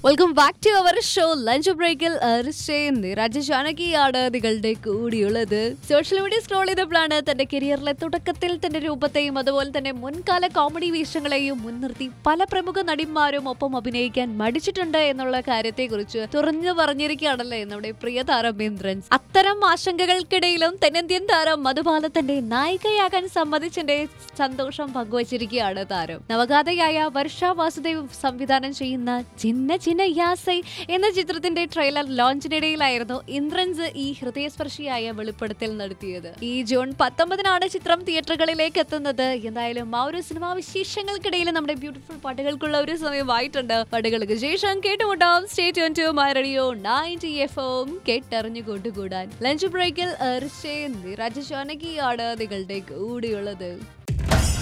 Welcome back to our show lunch ബ്രേക്കിൽ രാജശാനകിയാണ് നിങ്ങളുടെ കൂടിയുള്ളത്. Social media scroll ചെയ്തപ്പോഴാണ് തന്റെ കരിയറിലെ തുടക്കത്തിൽ തന്റെ രൂപത്തെയും അതുപോലെ തന്നെ മുൻകാല കോമഡി വേഷങ്ങളെയും മുൻനിർത്തി പല പ്രമുഖ നടിമാരും ഒപ്പം അഭിനയിക്കാൻ മടിച്ചിട്ടുണ്ട് എന്നുള്ള കാര്യത്തെക്കുറിച്ച് തുറന്നു പറഞ്ഞിരിക്കുകയാണല്ലേ നമ്മുടെ പ്രിയ താരം ഇന്ദ്രൻസ്. അത്തരം ആശങ്കകൾക്കിടയിലും തെന്നിന്ത്യൻ താരം മധുബാലത്തിന്റെ നായികയാകാൻ സമ്മതിച്ചതിന്റെ സന്തോഷം പങ്കുവച്ചിരിക്കുകയാണ് താരം. നവഗാതയായ വർഷ വാസുദേവ് സംവിധാനം ചെയ്യുന്ന ചിന്ന ചിന്ന യാസൈ എന്ന ചിത്രത്തിന്റെ ട്രെയിലർ ലോഞ്ചിനിടയിലായിരുന്നു ഇന്ദ്രൻസ് ഈ ഹൃദയസ്പർശിയായ വെളിപ്പെടുത്തൽ നടത്തിയത്. ഈ ജൂൺ 19 ചിത്രം തിയേറ്ററുകളിലേക്ക് എത്തുന്നത്. എന്തായാലും ആ ഒരു സിനിമാ വിശേഷങ്ങൾക്കിടയിൽ നമ്മുടെ ബ്യൂട്ടിഫുൾ പാട്ടുകൾക്കുള്ള ഒരു സമയമായിട്ടുണ്ട്. പാട്ടുകൾക്ക് ശേഷം കേട്ടുമുട്ടാം. Stay tune to my radio 90 FM കേട്ടറിഞ്ഞു കൊണ്ടുകൂടാൻ. Lunch ബ്രേക്കിൽ രാജശാനകിയാണ് നിങ്ങളുടെ കൂടെയുള്ളത്.